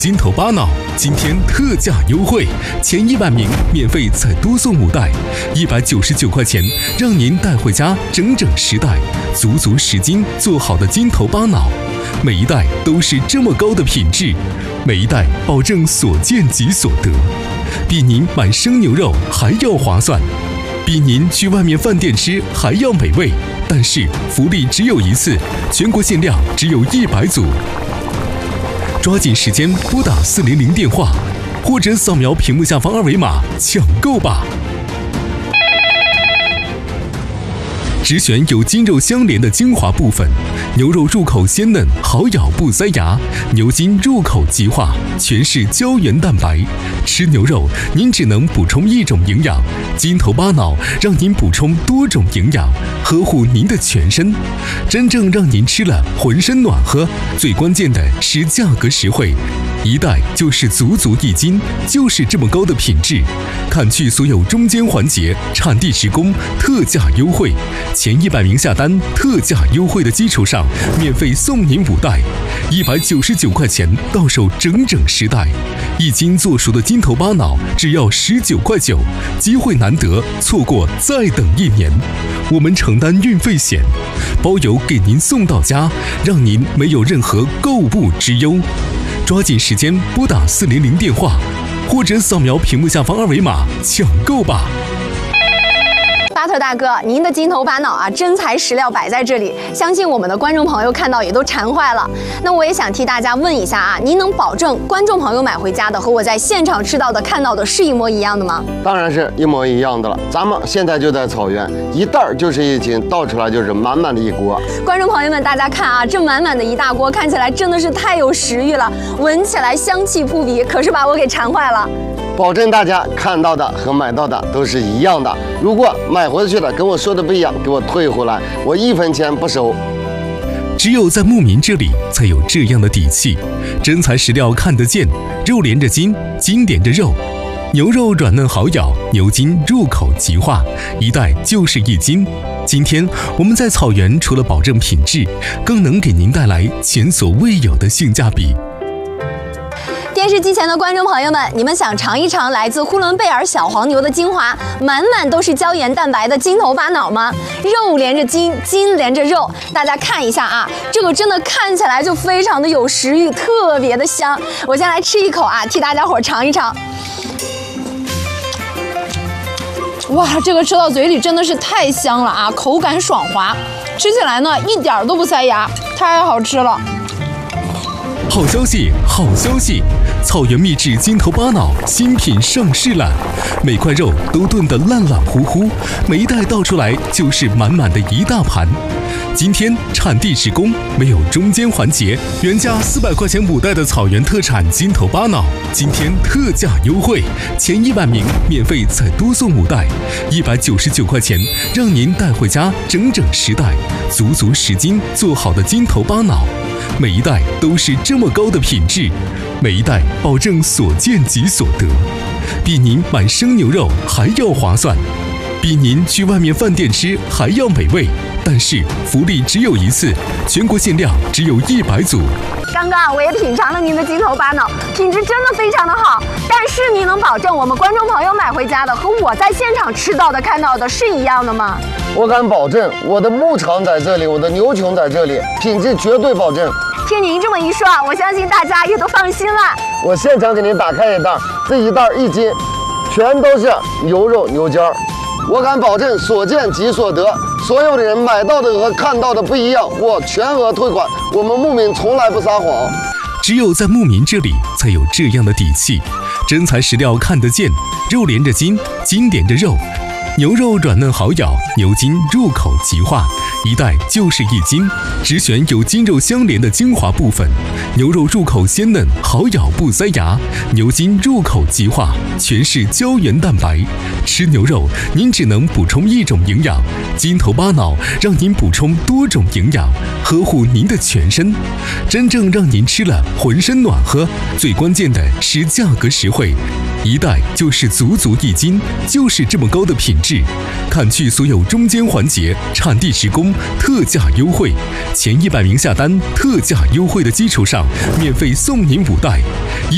金头巴脑今天特价优惠，前100名免费再多送5袋，199块钱，让您带回家整整10袋，足足10斤做好的金头巴脑，每一袋都是这么高的品质，每一袋保证所见即所得，比您买生牛肉还要划算，比您去外面饭店吃还要美味。但是福利只有一次，全国限量只有100组。抓紧时间拨打400电话，或者扫描屏幕下方2维码抢购吧！只选有筋肉相连的精华部分，牛肉入口鲜嫩，好咬不塞牙；牛筋入口即化，全是胶原蛋白。吃牛肉，您只能补充一种营养，金头巴脑让您补充多种营养，呵护您的全身，真正让您吃了浑身暖和。最关键的是价格实惠，一袋就是足足1斤，就是这么高的品质。砍去所有中间环节，产地直供，特价优惠。前100名下单，特价优惠的基础上，免费送您5袋，199块钱到手整整10袋，1斤做熟的金头巴脑只要19块9，机会难得，错过再等1年。我们承担运费险，包邮给您送到家，让您没有任何购物之忧。抓紧时间拨打400电话，或者扫描屏幕下方2维码抢购吧！ 巴特大哥，您的金头巴脑啊，真材实料摆在这里，相信我们的观众朋友看到也都馋坏了。那我也想替大家问一下啊，您能保证观众朋友买回家的和我在现场吃到的、看到的是一模一样的吗？ 当然是一模一样的了。咱们现在就在草原，一袋就是1斤，倒出来就是满满的一锅。 观众朋友们，大家看啊，这满满的一大锅，看起来真的是太有食欲了，闻起来香气扑鼻，可是把我给馋坏了。 保证大家看到的和买到的都是一样的。如果买回去的跟我说的不一样，给我退回来，我1分钱不收。 只有在牧民这里才有这样的底气，真材实料看得见，肉连着筋，筋连着肉，牛肉软嫩好咬，牛筋入口即化，一袋就是1斤。今天我们在草原除了保证品质，更能给您带来前所未有的性价比。 电视机前的观众朋友们，你们想尝一尝来自呼伦贝尔小黄牛的精华，满满都是胶原蛋白的金头巴脑吗？肉连着筋，筋连着肉，大家看一下啊，这个真的看起来就非常的有食欲，特别的香。我先来吃一口啊，替大家伙尝一尝。哇，这个吃到嘴里真的是太香了啊，口感爽滑，吃起来呢一点都不塞牙，太好吃了。 好消息，好消息！草原秘制金头巴脑新品上市了，每块肉都炖得烂烂糊糊，每一袋倒出来就是满满的一大盘。今天产地直供，没有中间环节，原价400块钱5袋的草原特产金头巴脑，今天特价优惠，前100名免费再多送5袋，199块钱，让您带回家整整10袋，足足10斤做好的金头巴脑。每一袋都是这么高的品质，每一袋保证所见即所得，比您买生牛肉还要划算，比您去外面饭店吃还要美味。但是福利只有一次，全国限量只有100组。 刚刚我也品尝了您的金头巴脑，品质真的非常的好。但是您能保证我们观众朋友买回家的和我在现场吃到的、看到的是一样的吗？ 我敢保证，我的牧场在这里，我的牛群在这里，品质绝对保证。 听您这么一说啊，我相信大家也都放心了。 我现场给您打开一袋，这一袋1斤，全都是牛肉牛筋儿。我敢保证，所见即所得。所有的人买到的和看到的不一样，我全额退款。我们牧民从来不撒谎。 只有在牧民这里才有这样的底气，真材实料看得见，肉连着筋，筋连着肉，牛肉软嫩好咬，牛筋入口即化，一袋就是1斤。只选有筋肉相连的精华部分，牛肉入口鲜嫩，好咬不塞牙；牛筋入口即化，全是胶原蛋白。吃牛肉，您只能补充一种营养，金头巴脑让您补充多种营养，呵护您的全身，真正让您吃了浑身暖和。最关键的是价格实惠，一袋就是足足1斤，就是这么高的品质。砍去所有中间环节，产地直供，特价优惠。前100名下单，特价优惠的基础上，免费送您5袋。